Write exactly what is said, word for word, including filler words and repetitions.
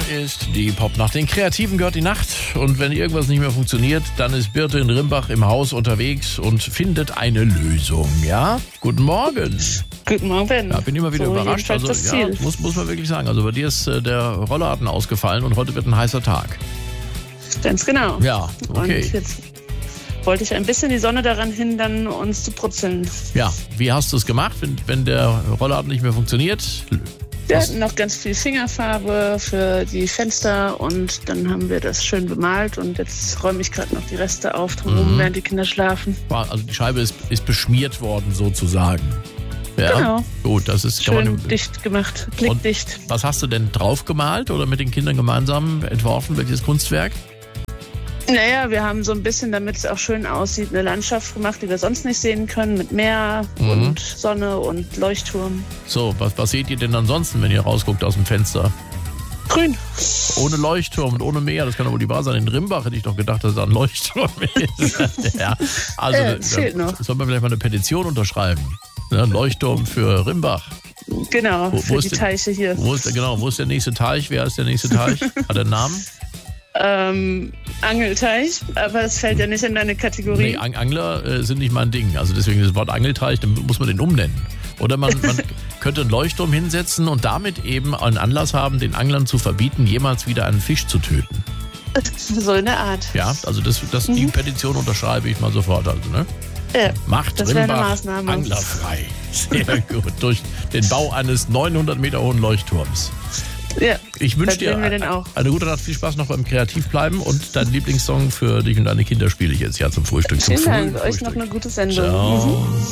ist die Popnacht. Den Kreativen gehört die Nacht. Und wenn irgendwas nicht mehr funktioniert, dann ist Birte in Rimbach im Haus unterwegs und findet eine Lösung. Ja? Guten Morgen. Guten Morgen. Ja, bin immer wieder so überrascht. Also, das ja, Ziel. muss, muss man wirklich sagen. Also bei dir ist äh, der Rollladen ausgefallen und heute wird ein heißer Tag. Ganz genau. Ja, okay. Und jetzt wollte ich ein bisschen die Sonne daran hindern, uns zu brutzeln. Ja, wie hast du es gemacht, wenn, wenn der Rollladen nicht mehr funktioniert? Wir Was? hatten noch ganz viel Fingerfarbe für die Fenster und dann haben wir das schön bemalt und jetzt räume ich gerade noch die Reste auf drumherum, Mhm. während die Kinder schlafen. Also die Scheibe ist, ist beschmiert worden sozusagen. Ja? Genau. Gut, das ist kann Schön man- dicht gemacht, blickdicht. Was hast du denn drauf gemalt oder mit den Kindern gemeinsam entworfen? Welches Kunstwerk? Naja, wir haben so ein bisschen, damit es auch schön aussieht, eine Landschaft gemacht, die wir sonst nicht sehen können, mit Meer Mhm. und Sonne und Leuchtturm. So, was, was seht ihr denn ansonsten, wenn ihr rausguckt aus dem Fenster? Grün. Ohne Leuchtturm und ohne Meer, das kann doch wohl die wahr sein. In Rimbach hätte ich doch gedacht, dass da ein Leuchtturm ist. Ja, also Äh, da, fehlt noch. soll man vielleicht mal eine Petition unterschreiben. Ja, ein Leuchtturm für Rimbach. Genau, Wo- wo für ist die denn- Teiche hier. Wo ist, der- genau, wo ist der nächste Teich? Wer ist der nächste Teich? Hat er einen Namen? Ähm, Angelteich, aber es fällt ja nicht in deine Kategorie. Nee, Ang Angler äh, sind nicht mein Ding. Also deswegen das Wort Angelteich, dann muss man den umnennen. Oder man, man könnte einen Leuchtturm hinsetzen und damit eben einen Anlass haben, den Anglern zu verbieten, jemals wieder einen Fisch zu töten. So in der Art. Ja, also das, das, die Petition unterschreibe ich mal sofort. Also, ne? Ja, Macht das wäre eine Rimbach Maßnahme. anglerfrei. Sehr gut. Durch den Bau eines neunhundert Meter hohen Leuchtturms. ja. Ich wünsche Das dir sehen wir denn eine, auch. eine gute Nacht, viel Spaß noch beim Kreativbleiben und dein Lieblingssong für dich und deine Kinder spiele ich jetzt ja zum Frühstück. Zum Vielen Dank. frühen Euch noch Frühstück. eine gute Sendung. Ciao. Mhm.